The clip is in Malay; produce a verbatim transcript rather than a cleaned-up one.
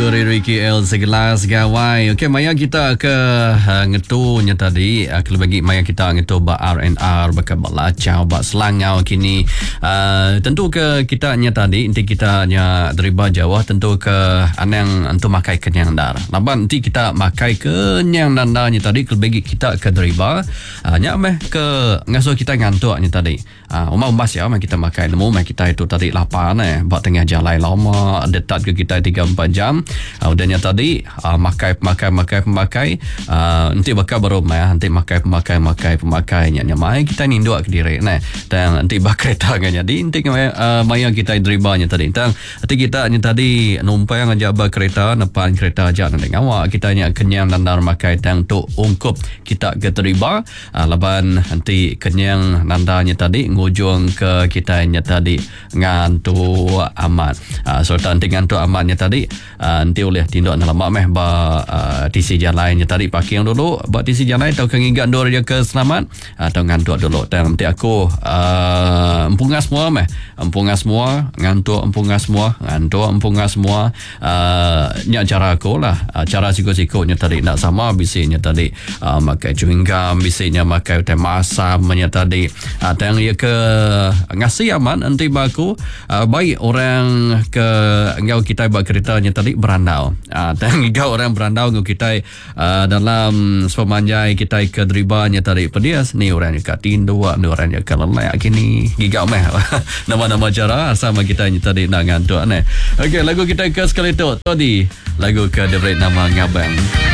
Duri Ricky L segelas gawai. Okey, maya kita ke uh, ngetunya tadi. Uh, kalau bagi maya kita ngetu ba R and R, bakal balacau, ba selangau kini. Uh, tentu ke kita nya tadi, inti kita nya deriba Jawa, tentu ke anang untuk makai kenyang dar. Laban nanti kita makai kenyang dandanya tadi, kalau bagi kita ke deriba. Uh, nya meh ke ngasuh kita ngantuk nya tadi. Uh, umah umbas ya, meh kita makai nemu, meh kita itu tadi lapan eh, buat tengah jalan lama, detat ke kita tiga empat jam. Uh, udahnya tadi uh, makai pemakai makai pemakai uh, nanti bakal baru ya, nanti makai pemakai makai pemakainya nyamai kita ni dua ke diri nah, dan nanti bak kereta kan jadi nanti uh, maya kita deribanya tadi tang nanti kita ni tadi numpang aja bak kereta depan kereta aja nanti ngawak kita nya kenyang nandar makai tang tu ungkup kita ke deriba uh, laban nanti kenyang nandanya tadi ngujung ke kita nya tadi ngantu aman uh, serta nanti ngantu amannya tadi uh, nanti oleh tindak dalam mak meh ba uh, tisi jalannya tadi parking dulu buat tisi jalan atau kengigan dua dia ke selamat atau ngantuk dulu dan nanti aku uh, empungas semua meh empungas semua ngantuk empungas semua ngantuk empungas semua uh, nya cara aku lah uh, cara siko-sikonya tadi nak sama bisinya tadi uh, makai chewing gum bisinya makai teh masam nya tadi uh, dan dia ke ngasih aman nanti baku uh, baik orang ke ngau kita buat keretanya tadi berandau uh, dan ngau orang berandau ngau kita uh, dalam sepemanjai kita ke deribanya tadi pedias ni orang yang katindu ni orang yang kalelak kini gigau meh nama-nama cara sama kita ni tadi nak ngantuk ni. Okey, lagu kita ke sekali tu tadi lagu ke The Break nama Ngabang.